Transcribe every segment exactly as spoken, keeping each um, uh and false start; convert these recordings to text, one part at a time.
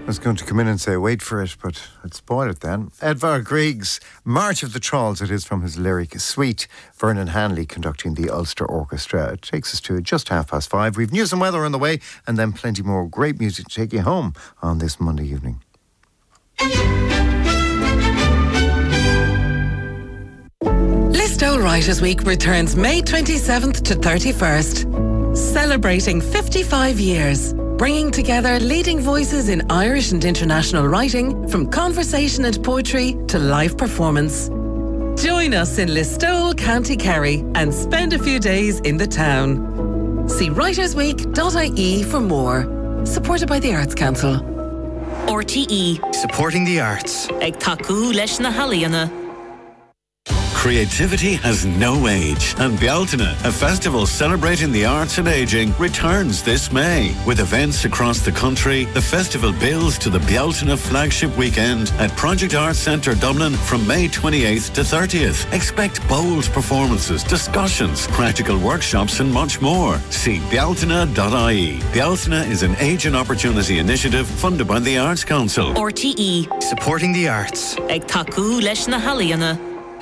was going to come in and say, wait for it, but I'd spoil it then. Edvard Grieg's March of the Trolls, it is from his lyric suite. Vernon Hanley conducting the Ulster Orchestra. It takes us to just half past five. We've news and weather on the way, and then plenty more great music to take you home on this Monday evening. Listo Writers' Week returns May twenty-seventh to thirty-first. Celebrating fifty-five years. Bringing together leading voices in Irish and international writing, from conversation and poetry to live performance. Join us in Listowel, County Kerry, and spend a few days in the town. See writers week dot I E for more. Supported by the Arts Council. R T E. Supporting the arts. Ag tacu leis na halaíonna. Creativity has no age, and Bealtaine, a festival celebrating the arts and ageing, returns this May. With events across the country, the festival builds to the Bealtaine flagship weekend at Project Arts Centre Dublin from May twenty-eighth to thirtieth. Expect bold performances, discussions, practical workshops and much more. See bealtaine dot I E. Bealtaine is an age and opportunity initiative funded by the Arts Council. R T E. Supporting the arts. Ag tacu leis na halaíonna.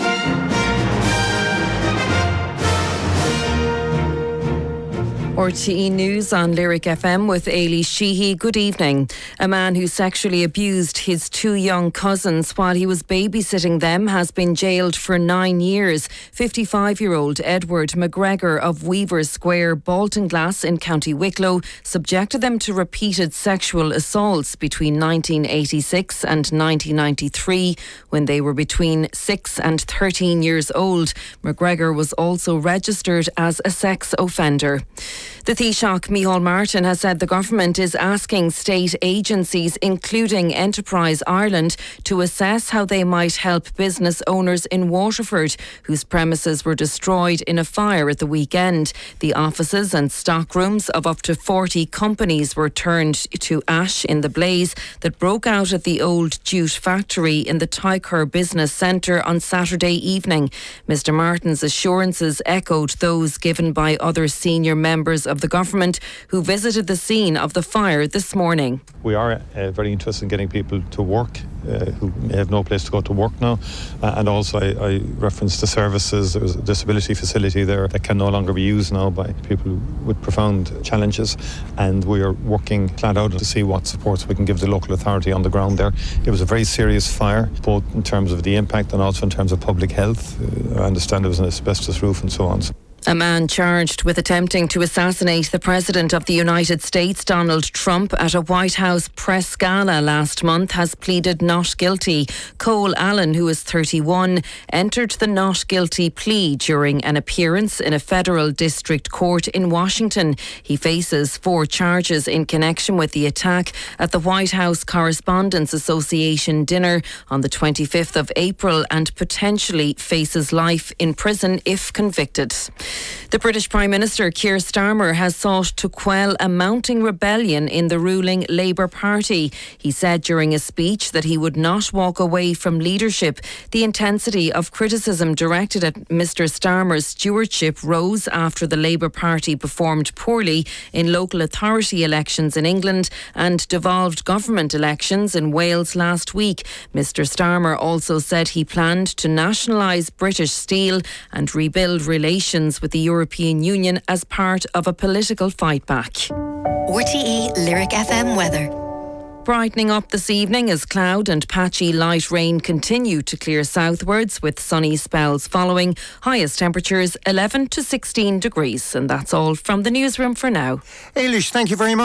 R T E News on Lyric F M with Ailey Sheehy. Good evening. A man who sexually abused his two young cousins while he was babysitting them has been jailed for nine years. fifty-five-year-old Edward McGregor of Weavers Square, Baltinglass in County Wicklow subjected them to repeated sexual assaults between nineteen eighty-six and nineteen ninety-three when they were between six and thirteen years old. McGregor was also registered as a sex offender. The Taoiseach, Micheál Martin, has said the government is asking state agencies, including Enterprise Ireland, to assess how they might help business owners in Waterford, whose premises were destroyed in a fire at the weekend. The offices and stockrooms of up to forty companies were turned to ash in the blaze that broke out at the old jute factory in the Tyker Business Centre on Saturday evening. Mr Martin's assurances echoed those given by other senior members of the government who visited the scene of the fire this morning. We are uh, very interested in getting people to work uh, who may have no place to go to work now, uh, and also I, I referenced the services. There's a disability facility there that can no longer be used now by people with profound challenges, and we are working flat out to see what supports we can give the local authority on the ground there. It was a very serious fire, both in terms of the impact and also in terms of public health. uh, I understand it was an asbestos roof and so on. A man charged with attempting to assassinate the President of the United States, Donald Trump, at a White House press gala last month has pleaded not guilty. Cole Allen, who is thirty-one, entered the not guilty plea during an appearance in a federal district court in Washington. He faces four charges in connection with the attack at the White House Correspondents Association dinner on the twenty-fifth of April and potentially faces life in prison if convicted. The British Prime Minister Keir Starmer has sought to quell a mounting rebellion in the ruling Labour Party. He said during a speech that he would not walk away from leadership. The intensity of criticism directed at Mister Starmer's stewardship rose after the Labour Party performed poorly in local authority elections in England and devolved government elections in Wales last week. Mister Starmer also said he planned to nationalise British steel and rebuild relations with the European Union as part of a political fightback. R T E Lyric F M weather. Brightening up this evening as cloud and patchy light rain continue to clear southwards with sunny spells following. Highest temperatures eleven to sixteen degrees. And that's all from the newsroom for now. Ailish, thank you very much.